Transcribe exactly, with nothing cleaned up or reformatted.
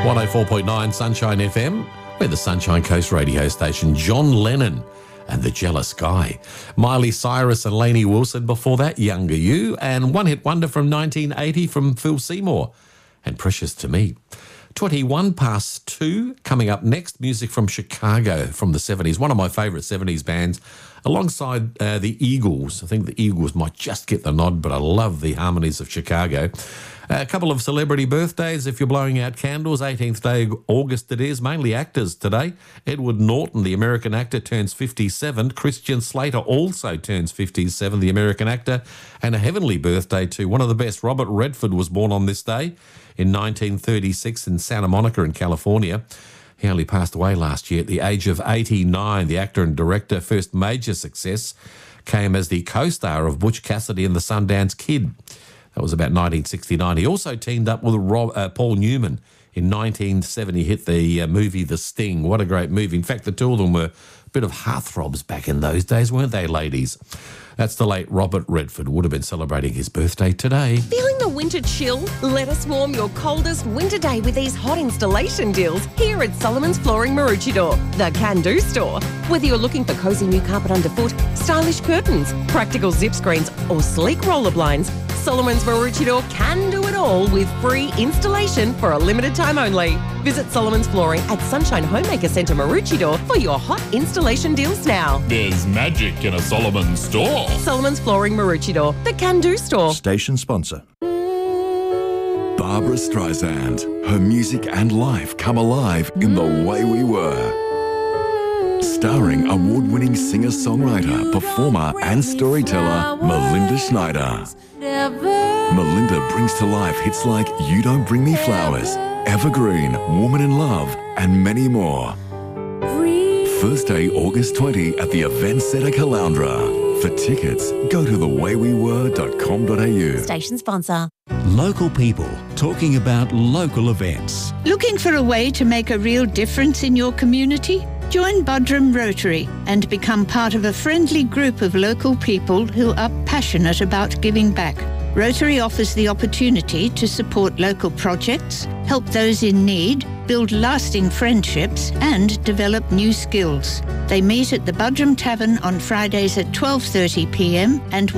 one oh four point nine Sunshine F M. We're the Sunshine Coast radio station. John Lennon and the Jealous Guy. Miley Cyrus and Lainey Wilson before that, Younger You, and One Hit Wonder from nineteen eighty from Phil Seymour and Precious to Me. twenty-one past two, coming up next, music from Chicago from the seventies, one of my favourite seventies bands, alongside uh, the Eagles. I think the Eagles might just get the nod, but I love the harmonies of Chicago. A couple of celebrity birthdays, if you're blowing out candles. eighteenth day of August it is, mainly actors today. Edward Norton, the American actor, turns fifty-seven. Christian Slater also turns fifty-seven, the American actor. And a heavenly birthday too. One of the best, Robert Redford, was born on this day in nineteen thirty-six in Santa Monica in California. He only passed away last year at the age of eighty-nine. The actor and director, first major success came as the co-star of Butch Cassidy and the Sundance Kid. That was about nineteen sixty-nine. He also teamed up with Rob, uh, Paul Newman in nineteen seventy, hit the uh, movie The Sting. What a great movie. In fact, the two of them were a bit of heartthrobs back in those days, weren't they, ladies? That's the late Robert Redford, would have been celebrating his birthday today. Feeling the winter chill? Let us warm your coldest winter day with these hot installation deals here at Solomon's Flooring Maroochydore, the can-do store. Whether you're looking for cosy new carpet underfoot, stylish curtains, practical zip screens or sleek roller blinds, Solomon's Maroochydore can do it all with free installation for a limited time only. Visit Solomon's Flooring at Sunshine Homemaker Centre Maroochydore for your hot installation deals now. There's magic in a Solomon's store. Solomon's Flooring Maroochydore, the can-do store. Station sponsor. Barbra Streisand. Her music and life come alive in The Way We Were. Starring award-winning singer-songwriter, performer and storyteller Melinda Schneider. Melinda brings to life hits like You Don't Bring Me Flowers, Evergreen, Woman in Love, and many more. Thursday, August twentieth at the Event Centre Caloundra. For tickets, go to the way we were dot com dot a u. Station sponsor. Local people talking about local events. Looking for a way to make a real difference in your community? Join Buderim Rotary and become part of a friendly group of local people who are passionate about giving back. Rotary offers the opportunity to support local projects, help those in need, build lasting friendships and develop new skills. They meet at the Buderim Tavern on Fridays at twelve thirty p m and